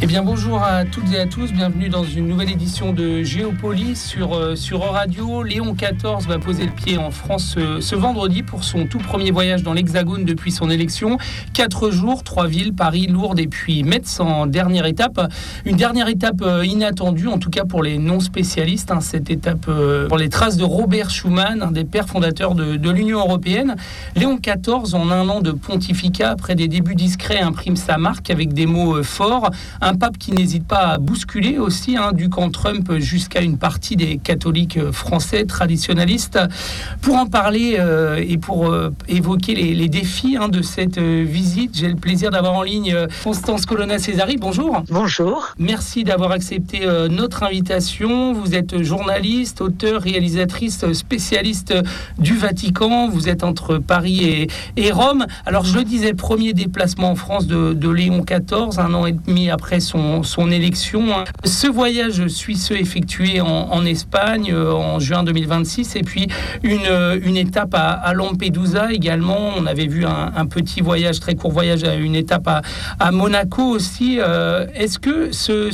Eh bien bonjour à toutes et à tous, bienvenue dans une nouvelle édition de Géopolis sur Euradio. Léon XIV va poser le pied en France ce vendredi pour son tout premier voyage dans l'Hexagone depuis son élection. 4 jours, 3 villes, Paris, Lourdes et puis Metz en dernière étape. Une dernière étape inattendue, en tout cas pour les non-spécialistes. Cette étape pour les traces de Robert Schuman, un des pères fondateurs de l'Union européenne. Léon XIV, en un an de pontificat, après des débuts discrets, imprime sa marque avec des mots forts. Un pape qui n'hésite pas à bousculer aussi, du camp Trump jusqu'à une partie des catholiques français traditionnalistes. Pour en parler et pour évoquer les défis de cette visite, j'ai le plaisir d'avoir en ligne Constance Colonna-Césari. Bonjour. Bonjour. Merci d'avoir accepté notre invitation. Vous êtes journaliste, auteure, réalisatrice, spécialiste du Vatican. Vous êtes entre Paris et Rome. Alors je le disais, premier déplacement en France de Léon XIV, un an et demi après son élection. Ce voyage suit ceux effectués en Espagne en juin 2026 et puis une étape à Lampedusa également. On avait vu un petit voyage, très court voyage, une étape à Monaco aussi. Est-ce que c'est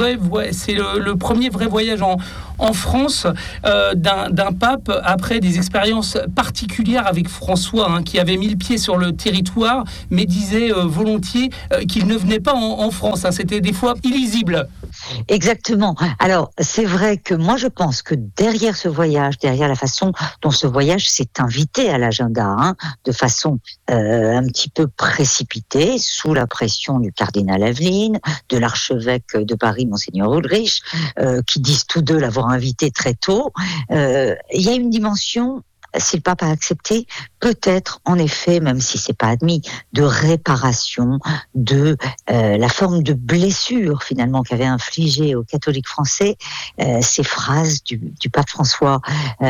le premier vrai voyage en France d'un pape après des expériences particulières avec François, qui avait mis le pied sur le territoire mais disait volontiers qu'il ne venait pas en France. C'était des fois illisible. Exactement. Alors, c'est vrai que moi, je pense que derrière ce voyage, derrière la façon dont ce voyage s'est invité à l'agenda, de façon un petit peu précipitée, sous la pression du cardinal Aveline, de l'archevêque de Paris, Monseigneur Ulrich, qui disent tous deux l'avoir invité très tôt, il y a une dimension, si le pape a accepté, peut-être, en effet, même si c'est pas admis, de réparation de la forme de blessure, finalement, qu'avait infligé aux catholiques français ces phrases du pape François,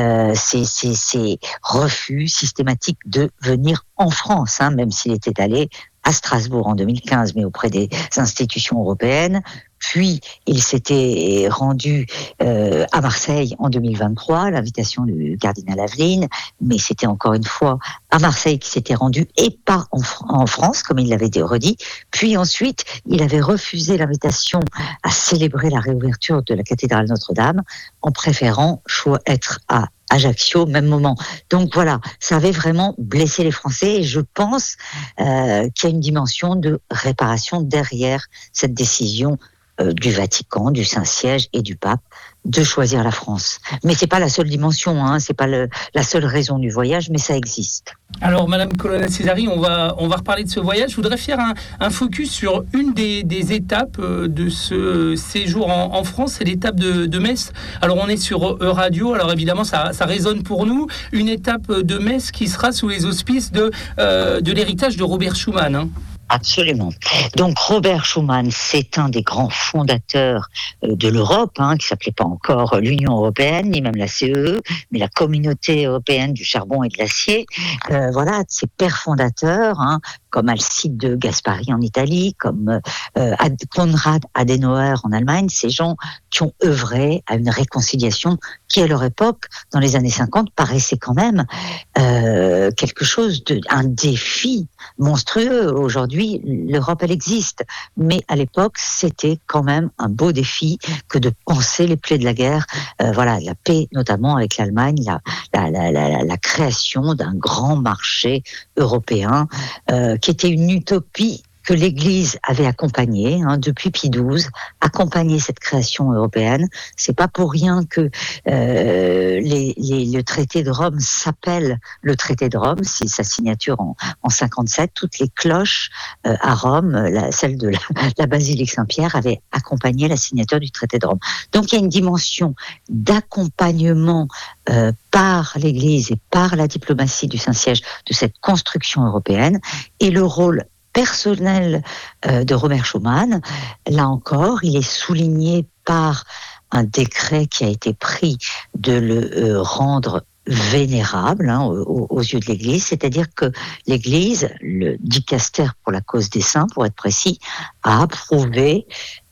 ces refus systématiques de venir en France, même s'il était allé à Strasbourg en 2015, mais auprès des institutions européennes. Puis, il s'était rendu à Marseille en 2023, à l'invitation du cardinal Aveline, mais c'était encore une fois à Marseille qu'il s'était rendu et pas en France, comme il l'avait redit. Puis ensuite, il avait refusé l'invitation à célébrer la réouverture de la cathédrale Notre-Dame, en préférant être à Ajaccio, même moment. Donc voilà, ça avait vraiment blessé les Français et je pense qu'il y a une dimension de réparation derrière cette décision du Vatican, du Saint-Siège et du pape de choisir la France. Mais c'est pas la seule dimension, c'est pas la seule raison du voyage, mais ça existe. Alors, Madame Colonna-Césari, on va reparler de ce voyage. Je voudrais faire un focus sur une des étapes de ce séjour en France, c'est l'étape de Metz. Alors, on est sur Euradio, alors évidemment, ça résonne pour nous. Une étape de Metz qui sera sous les auspices de l'héritage de Robert Schuman. Absolument. Donc Robert Schuman, c'est un des grands fondateurs de l'Europe, qui s'appelait pas encore l'Union européenne, ni même la CEE, mais la Communauté européenne du charbon et de l'acier. Voilà, ces pères fondateurs, comme Alcide de Gaspari en Italie, comme Konrad Adenauer en Allemagne, ces gens qui ont œuvré à une réconciliation qui, à leur époque, dans les années 50, paraissait quand même quelque chose un défi monstrueux. Aujourd'hui, l'Europe, elle existe, mais à l'époque, c'était quand même un beau défi que de penser les plaies de la guerre, la paix, notamment avec l'Allemagne, la création d'un grand marché européen, qui était une utopie que l'Église avait accompagné depuis Pie XII, accompagné cette création européenne. C'est pas pour rien que le traité de Rome s'appelle le traité de Rome, c'est sa signature en 57. Toutes les cloches à Rome, celle de la basilique Saint-Pierre, avait accompagné la signature du traité de Rome. Donc il y a une dimension d'accompagnement par l'Église et par la diplomatie du Saint-Siège de cette construction européenne, et le rôle personnel de Robert Schuman, là encore, il est souligné par un décret qui a été pris de le rendre vénérable aux yeux de l'Église, c'est-à-dire que l'Église, le dicaster pour la cause des saints, pour être précis, a approuvé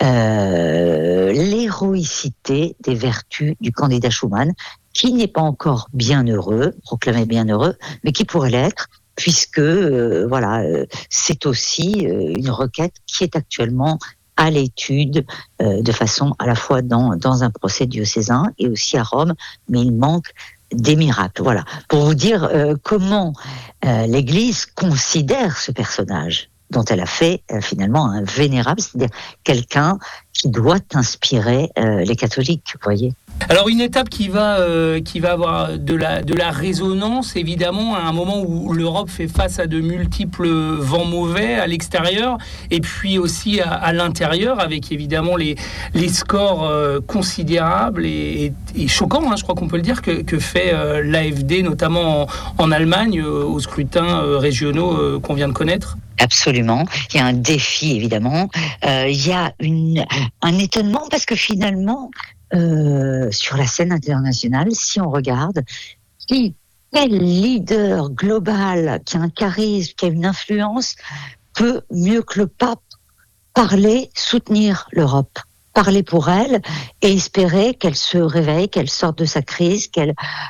l'héroïcité des vertus du candidat Schuman, qui n'est pas encore bienheureux, proclamé bienheureux, mais qui pourrait l'être, puisque c'est aussi une requête qui est actuellement à l'étude de façon à la fois dans un procès diocésain et aussi à Rome, mais il manque des miracles. Voilà, pour vous dire comment l'Église considère ce personnage dont elle a fait finalement un vénérable, c'est-à-dire quelqu'un qui doit inspirer les catholiques, vous voyez. Alors une étape qui va avoir de la résonance évidemment à un moment où l'Europe fait face à de multiples vents mauvais à l'extérieur et puis aussi à l'intérieur avec évidemment les scores considérables et choquants, hein, je crois qu'on peut le dire, que fait l'AfD notamment en Allemagne aux scrutins régionaux qu'on vient de connaître. Absolument. Il y a un défi, évidemment. Il y a un étonnement parce que finalement, sur la scène internationale, si on regarde, quel leader global qui a un charisme, qui a une influence, peut, mieux que le pape, parler, soutenir l'Europe, parler pour elle et espérer qu'elle se réveille, qu'elle sorte de sa crise, qu'elle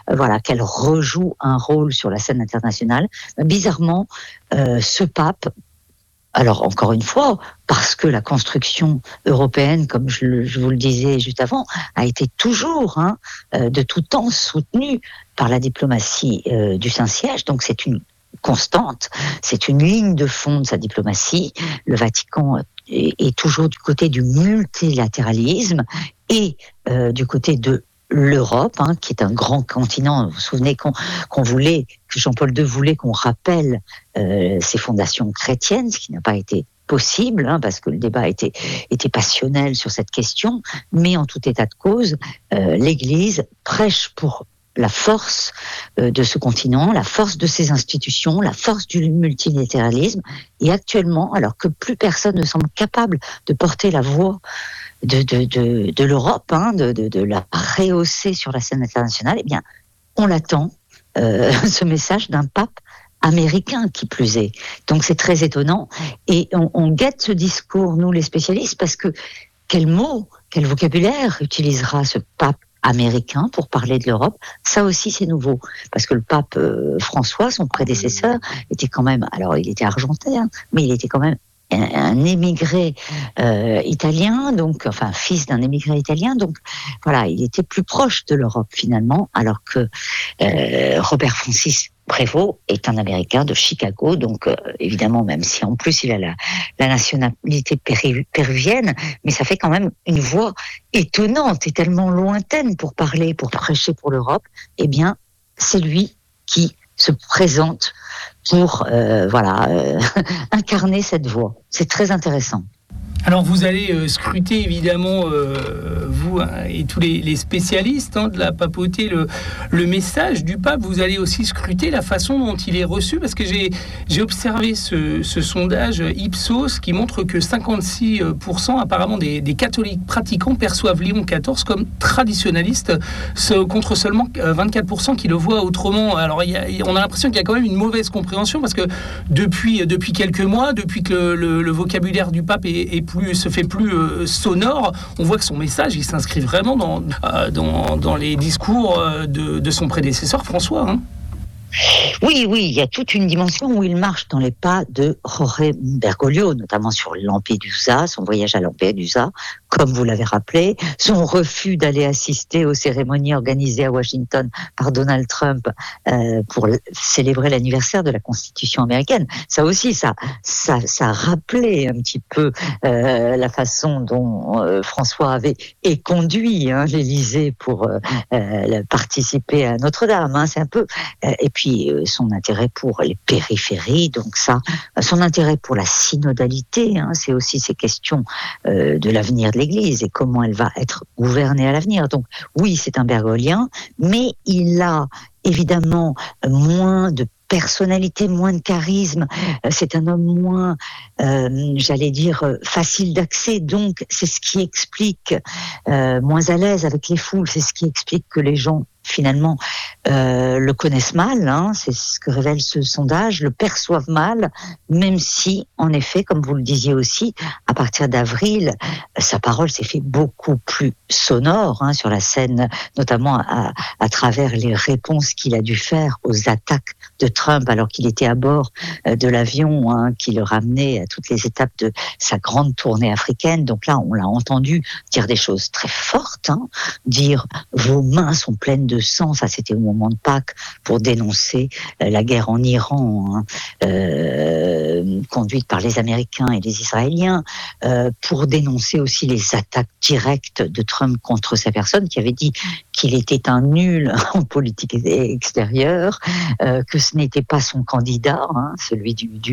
rejoue un rôle sur la scène internationale. Bizarrement, ce pape, alors encore une fois, parce que la construction européenne, comme je vous le disais juste avant, a été toujours, de tout temps, soutenue par la diplomatie du Saint-Siège. Donc c'est une constante, c'est une ligne de fond de sa diplomatie. Le Vatican est toujours du côté du multilatéralisme et du côté de l'Europe, qui est un grand continent. Vous vous souvenez que Jean-Paul II voulait qu'on rappelle ses fondations chrétiennes, ce qui n'a pas été possible, parce que le débat était passionnel sur cette question, mais en tout état de cause, l'Église prêche pour la force de ce continent, la force de ses institutions, la force du multilatéralisme, et actuellement, alors que plus personne ne semble capable de porter la voix de l'Europe, de la rehausser sur la scène internationale, eh bien, on l'attend, ce message d'un pape américain qui plus est. Donc c'est très étonnant, et on guette ce discours, nous les spécialistes, parce que quel mot, quel vocabulaire utilisera ce pape américain pour parler de l'Europe? Ça aussi c'est nouveau, parce que le pape François, son prédécesseur, était quand même, alors il était argentin, mais il était quand même un émigré italien, donc enfin fils d'un émigré italien, donc voilà, il était plus proche de l'Europe finalement, alors que Robert Francis Prévost est un Américain de Chicago, donc évidemment, même si en plus il a la nationalité péruvienne, mais ça fait quand même une voix étonnante et tellement lointaine pour parler, pour prêcher pour l'Europe. Eh bien, c'est lui qui se présente pour incarner cette voix. C'est très intéressant. Alors vous allez scruter évidemment, vous et tous les spécialistes de la papauté, le message du pape. Vous allez aussi scruter la façon dont il est reçu, parce que j'ai observé ce sondage Ipsos qui montre que 56% apparemment des catholiques pratiquants perçoivent Léon XIV comme traditionnaliste, contre seulement 24% qui le voient autrement. Alors on a l'impression qu'il y a quand même une mauvaise compréhension, parce que depuis quelques mois, depuis que le vocabulaire du pape se fait plus sonore, on voit que son message il s'inscrit vraiment dans les discours de son prédécesseur François. Oui, il y a toute une dimension où il marche dans les pas de Jorge Bergoglio, notamment sur Lampedusa, son voyage à Lampedusa, comme vous l'avez rappelé, son refus d'aller assister aux cérémonies organisées à Washington par Donald Trump pour célébrer l'anniversaire de la Constitution américaine. Ça aussi, ça rappelait un petit peu la façon dont François avait conduit l'Élysée pour participer à Notre-Dame. C'est un peu... et puis son intérêt pour les périphéries, donc ça, son intérêt pour la synodalité, c'est aussi ces questions de l'avenir de l'Église et comment elle va être gouvernée à l'avenir. Donc oui, c'est un bergoglien, mais il a évidemment moins de personnalité, moins de charisme, c'est un homme moins, facile d'accès, donc c'est ce qui explique, moins à l'aise avec les foules, c'est ce qui explique que les gens finalement le connaissent mal, c'est ce que révèle ce sondage, le perçoivent mal, même si, en effet, comme vous le disiez aussi, à partir d'avril, sa parole s'est fait beaucoup plus sonore sur la scène, notamment à travers les réponses qu'il a dû faire aux attaques de Trump Trump, alors qu'il était à bord de l'avion qui le ramenait à toutes les étapes de sa grande tournée africaine. Donc là, on l'a entendu dire des choses très fortes, dire vos mains sont pleines de sang, ça c'était au moment de Pâques, pour dénoncer la guerre en Iran, conduite par les Américains et les Israéliens, pour dénoncer aussi les attaques directes de Trump contre sa personne, qui avait dit qu'il était un nul en politique extérieure, que ce n'était pas son candidat, celui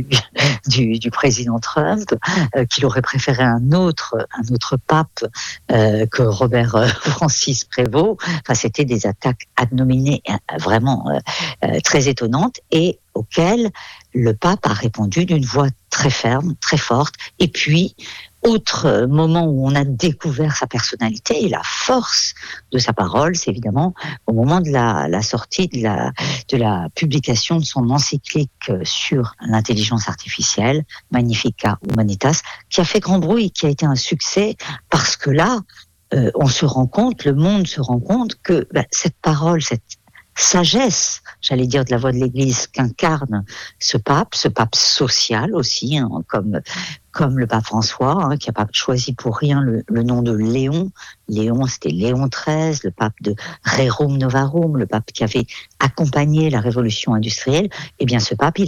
du président Trump, qu'il aurait préféré un autre pape que Robert Francis Prévost. Enfin, c'était des attaques ad nominem vraiment très étonnantes et auxquelles le pape a répondu d'une voix très ferme, très forte. Et puis, autre moment où on a découvert sa personnalité et la force de sa parole, c'est évidemment au moment de la sortie de la publication de son encyclique sur l'intelligence artificielle, Magnificat Humanitas, qui a fait grand bruit, qui a été un succès, parce que là, on se rend compte, le monde se rend compte que cette parole, cette sagesse, j'allais dire, de la voix de l'Église qu'incarne ce pape social aussi, comme le pape François, qui n'a pas choisi pour rien le nom de Léon. Léon, c'était Léon XIII, le pape de Rerum Novarum, le pape qui avait accompagné la révolution industrielle. Eh bien, ce pape,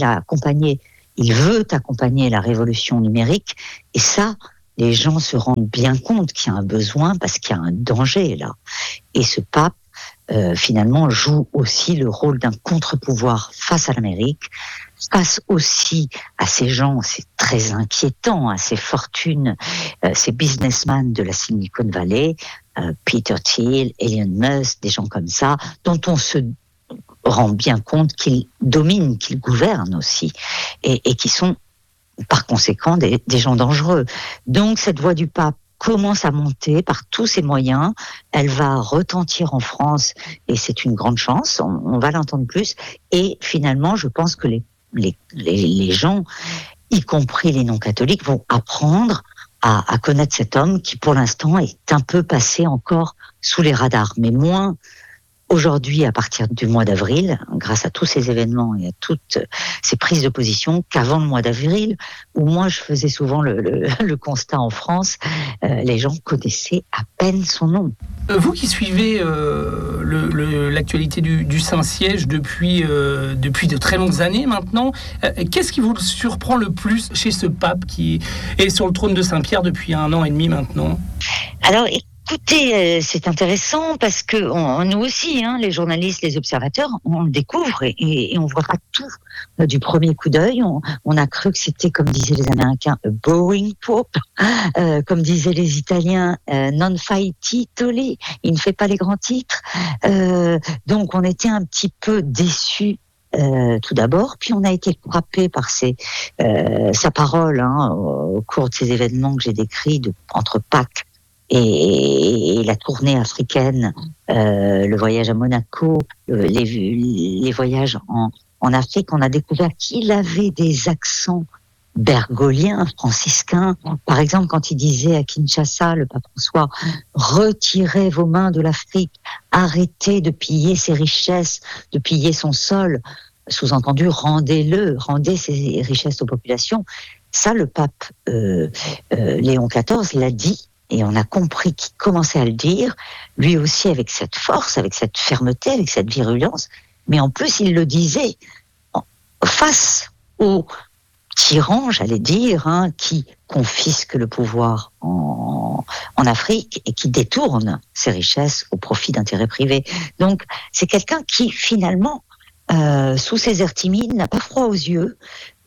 il veut accompagner la révolution numérique, et ça, les gens se rendent bien compte qu'il y a un besoin, parce qu'il y a un danger là. Et ce pape, finalement, joue aussi le rôle d'un contre-pouvoir face à l'Amérique, face aussi à ces gens, c'est très inquiétant, à ces fortunes, ces businessmen de la Silicon Valley, Peter Thiel, Elon Musk, des gens comme ça, dont on se rend bien compte qu'ils dominent, qu'ils gouvernent aussi, et qui sont par conséquent des gens dangereux. Donc cette voix du pape commence à monter par tous ses moyens, elle va retentir en France, et c'est une grande chance, on va l'entendre plus, et finalement je pense que les gens, y compris les non-catholiques, vont apprendre à connaître cet homme qui pour l'instant est un peu passé encore sous les radars, mais moins aujourd'hui à partir du mois d'avril, grâce à tous ces événements et à toutes ces prises de position, qu'avant le mois d'avril, où moi je faisais souvent le constat en France, les gens connaissaient à peine son nom. Vous qui suivez l'actualité du Saint-Siège depuis de très longues années maintenant, qu'est-ce qui vous surprend le plus chez ce pape qui est sur le trône de Saint-Pierre depuis 1 an et demi maintenant ? Alors, écoutez, c'est intéressant parce que nous aussi, les journalistes, les observateurs, on le découvre et on voit pas tout du premier coup d'œil. On a cru que c'était, comme disaient les Américains, a boring pope, comme disaient les Italiens, non fai titoli, il ne fait pas les grands titres. Donc on était un petit peu déçus. Tout d'abord, puis on a été frappé par sa parole au cours de ces événements que j'ai décrits entre Pâques et la tournée africaine, le voyage à Monaco, les voyages en Afrique. On a découvert qu'il avait des accents bergoliens, franciscains. Par exemple, quand il disait à Kinshasa, le pape François, retirez vos mains de l'Afrique, arrêtez de piller ses richesses, de piller son sol, sous-entendu, rendez ses richesses aux populations. Ça, le pape Léon XIV l'a dit, et on a compris qu'il commençait à le dire, lui aussi avec cette force, avec cette fermeté, avec cette virulence, mais en plus il le disait face aux tyrans, j'allais dire, qui confisquent le pouvoir en Afrique et qui détournent ses richesses au profit d'intérêts privés. Donc c'est quelqu'un qui finalement, sous ses airs timides, n'a pas froid aux yeux,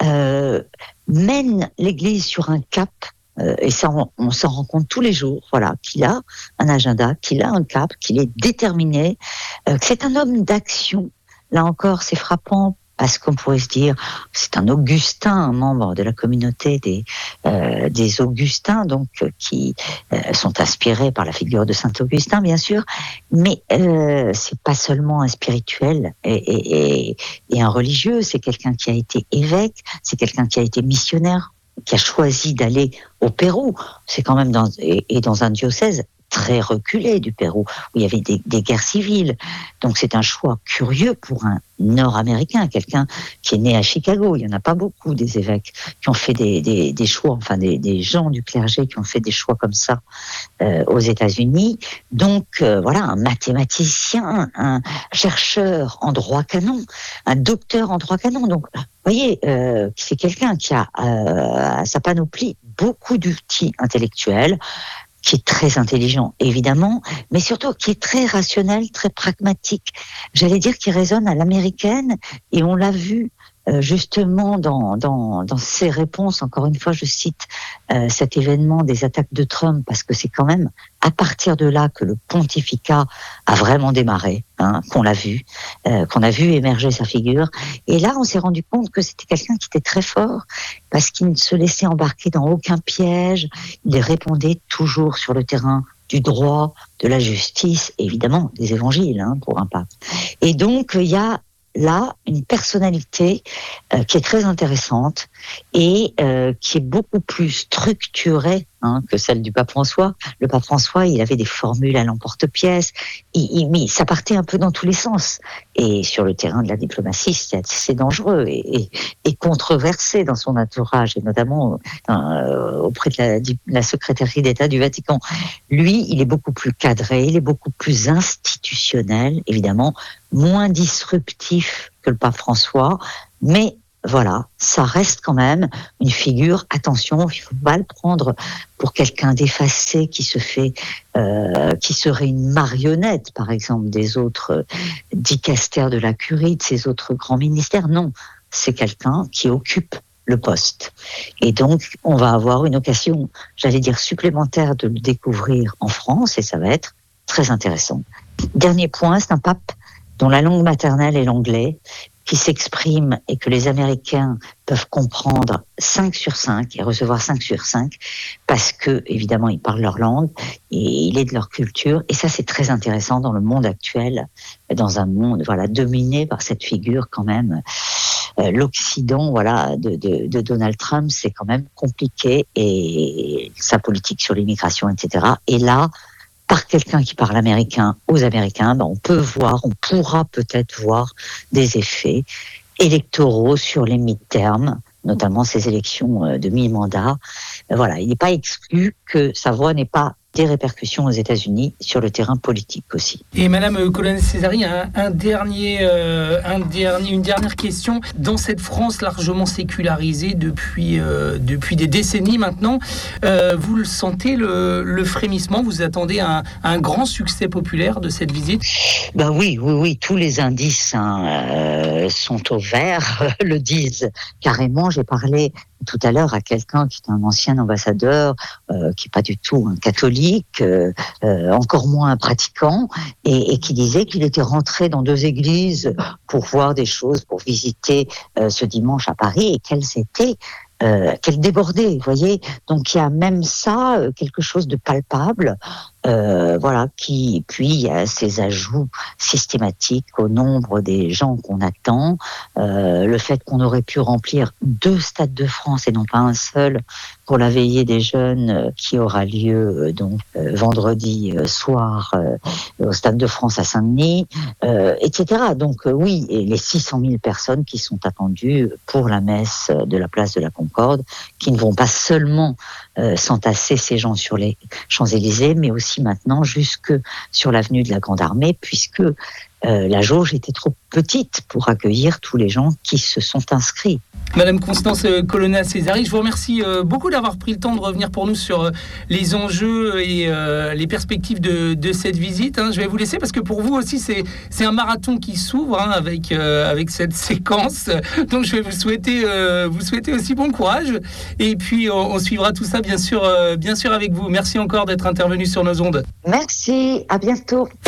mène l'Église sur un cap. Et ça, on s'en rend compte tous les jours, voilà, qu'il a un agenda, qu'il a un cap, qu'il est déterminé, que c'est un homme d'action. Là encore, c'est frappant parce qu'on pourrait se dire, c'est un Augustin, un membre de la communauté des Augustins, donc qui sont inspirés par la figure de Saint Augustin, bien sûr, mais c'est pas seulement un spirituel et un religieux, c'est quelqu'un qui a été évêque, c'est quelqu'un qui a été missionnaire, qui a choisi d'aller au Pérou, c'est quand même dans un diocèse très reculée du Pérou, où il y avait des guerres civiles. Donc c'est un choix curieux pour un Nord-Américain, quelqu'un qui est né à Chicago. Il n'y en a pas beaucoup des évêques qui ont fait des choix, enfin des gens du clergé qui ont fait des choix comme ça aux États-Unis. Donc voilà, un mathématicien, un chercheur en droit canon, un docteur en droit canon. Donc vous voyez, c'est quelqu'un qui a à sa panoplie beaucoup d'outils intellectuels, qui est très intelligent, évidemment, mais surtout qui est très rationnel, très pragmatique. J'allais dire qu'il résonne à l'américaine, et on l'a vu justement dans ses réponses. Encore une fois, je cite cet événement des attaques de Trump, parce que c'est quand même à partir de là que le pontificat a vraiment démarré, qu'on a vu émerger sa figure. Et là, on s'est rendu compte que c'était quelqu'un qui était très fort, parce qu'il ne se laissait embarquer dans aucun piège. Il répondait toujours sur le terrain du droit, de la justice, évidemment des évangiles, pour un pape. Et donc, il y a là une personnalité qui est très intéressante et qui est beaucoup plus structurée que celle du pape François. Le pape François, il avait des formules à l'emporte-pièce, mais ça partait un peu dans tous les sens. Et sur le terrain de la diplomatie, c'est dangereux et controversé dans son entourage, et notamment auprès de la secrétaire d'État du Vatican. Lui, il est beaucoup plus cadré, il est beaucoup plus institutionnel, évidemment, moins disruptif que le pape François, mais voilà, ça reste quand même une figure. Attention, il ne faut pas le prendre pour quelqu'un d'effacé qui serait une marionnette, par exemple, des autres dicastères de la curie, de ces autres grands ministères. Non, c'est quelqu'un qui occupe le poste. Et donc, on va avoir une occasion, j'allais dire, supplémentaire de le découvrir en France, et ça va être très intéressant. Dernier point, c'est un pape dont la langue maternelle est l'anglais, qui s'exprime et que les Américains peuvent comprendre 5 sur 5 et recevoir 5 sur 5 parce que, évidemment, ils parlent leur langue et il est de leur culture. Et ça, c'est très intéressant dans le monde actuel, dans un monde, dominé par cette figure quand même. L'Occident, de Donald Trump, c'est quand même compliqué, et sa politique sur l'immigration, etc. Et là, par quelqu'un qui parle américain aux Américains, on pourra peut-être voir des effets électoraux sur les mi-termes, notamment ces élections de mi-mandat. Il n'est pas exclu que sa voix n'ait pas des répercussions aux États-Unis sur le terrain politique aussi. Et Madame Colonna-Césari, une dernière question. Dans cette France largement sécularisée depuis des décennies maintenant, vous le sentez, le frémissement? Vous attendez un grand succès populaire de cette visite? Oui, tous les indices sont au vert, le disent carrément. J'ai parlé tout à l'heure à quelqu'un qui est un ancien ambassadeur, qui n'est pas du tout un catholique, encore moins un pratiquant, et qui disait qu'il était rentré dans 2 églises pour voir des choses, pour visiter ce dimanche à Paris, et qu'elle débordait, vous voyez. Donc il y a même ça, quelque chose de palpable, puis il y a ces ajouts systématiques au nombre des gens qu'on attend, le fait qu'on aurait pu remplir 2 stades de France et non pas un seul pour la veillée des jeunes qui aura lieu vendredi soir au Stade de France à Saint-Denis, etc. Donc oui, et les 600 000 personnes qui sont attendues pour la messe de la place de la Concorde, qui ne vont pas seulement s'entasser ces gens sur les Champs-Élysées, mais aussi maintenant jusque sur l'avenue de la Grande Armée, puisque la jauge était trop petite pour accueillir tous les gens qui se sont inscrits. Madame Constance Colonna-Césari, je vous remercie beaucoup d'avoir pris le temps de revenir pour nous sur les enjeux et les perspectives de cette visite. Je vais vous laisser parce que pour vous aussi c'est un marathon qui s'ouvre avec cette séquence. Donc je vais vous souhaiter aussi bon courage, et puis on suivra tout ça bien sûr avec vous. Merci encore d'être intervenu sur nos ondes. Merci, à bientôt.